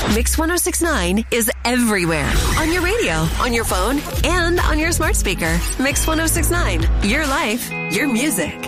Mix 1069 is everywhere. On your radio, on your phone, and on your smart speaker. Mix 1069, your life, your music.